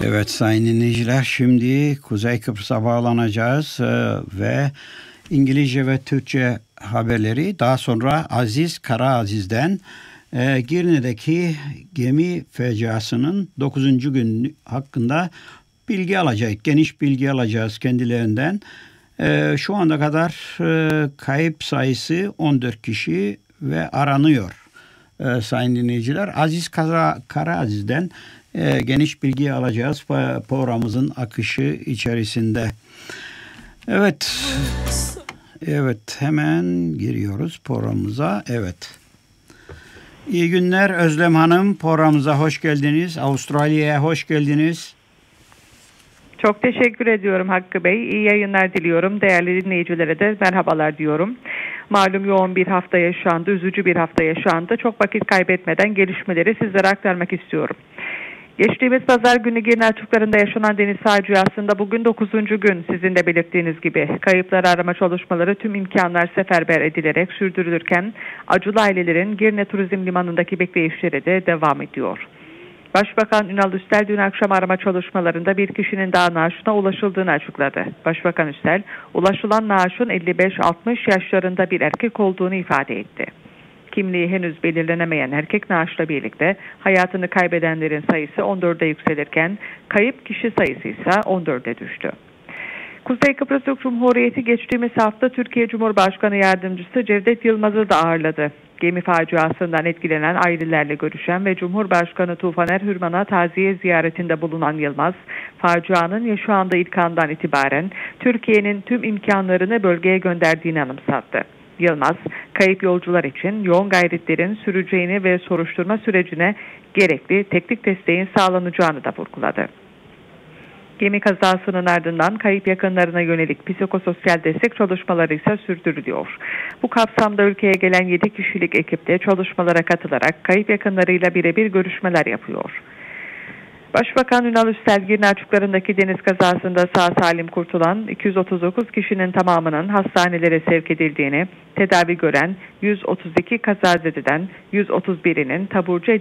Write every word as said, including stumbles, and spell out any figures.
Evet sayın dinleyiciler, şimdi Kuzey Kıbrıs'a bağlanacağız e, ve İngilizce ve Türkçe haberleri, daha sonra Aziz Karaaziz'den e, Girne'deki gemi faciasının dokuzuncu gün hakkında bilgi alacağız. Geniş bilgi alacağız kendilerinden. E, şu ana kadar e, kayıp sayısı on dört kişi ve aranıyor. E, sayın dinleyiciler, Aziz Kara, Karaaziz'den e, geniş bilgi alacağız programımızın akışı içerisinde. Evet, evet hemen giriyoruz programımıza. Evet. İyi günler Özlem Hanım, programımıza hoş geldiniz. Avustralya'ya hoş geldiniz. Çok teşekkür ediyorum Hakkı Bey. İyi yayınlar diliyorum. Değerli dinleyicilere de merhabalar diyorum. Malum yoğun bir hafta yaşandı, üzücü bir hafta yaşandı. Çok vakit kaybetmeden gelişmeleri sizlere aktarmak istiyorum. Geçtiğimiz pazar günü Girne açıklarında yaşanan deniz faciasında bugün dokuzuncu gün sizin de belirttiğiniz gibi kayıpları arama çalışmaları tüm imkanlar seferber edilerek sürdürülürken acılı ailelerin Girne Turizm Limanı'ndaki bekleyişleri de devam ediyor. Başbakan Ünal Üstel dün akşam arama çalışmalarında bir kişinin daha naaşına ulaşıldığını açıkladı. Başbakan Üstel, ulaşılan naaşın elli beş altmış yaşlarında bir erkek olduğunu ifade etti. Kimliği henüz belirlenemeyen erkek naaşla birlikte hayatını kaybedenlerin sayısı on dörde yükselirken kayıp kişi sayısı ise on dörde düştü. Kuzey Kıbrıs Türk Cumhuriyeti geçtiğimiz hafta Türkiye Cumhurbaşkanı Yardımcısı Cevdet Yılmaz'ı da ağırladı. Gemi faciasından etkilenen ailelerle görüşen ve Cumhurbaşkanı Tufaner Hürman'a taziye ziyaretinde bulunan Yılmaz, facianın yaşandığı ilk andan itibaren Türkiye'nin tüm imkanlarını bölgeye gönderdiğini anımsattı. Yılmaz, kayıp yolcular için yoğun gayretlerin süreceğini ve soruşturma sürecine gerekli teknik desteğin sağlanacağını da vurguladı. Gemi kazasının ardından kayıp yakınlarına yönelik psikososyal destek çalışmaları ise sürdürülüyor. Bu kapsamda ülkeye gelen yedi kişilik ekipte çalışmalara katılarak kayıp yakınlarıyla birebir görüşmeler yapıyor. Başbakan Ünal Üstel, Girne açıklarındaki deniz kazasında sağ salim kurtulan iki yüz otuz dokuz kişinin tamamının hastanelere sevk edildiğini, tedavi gören yüz otuz iki kazazededen yüz otuz birinin taburcu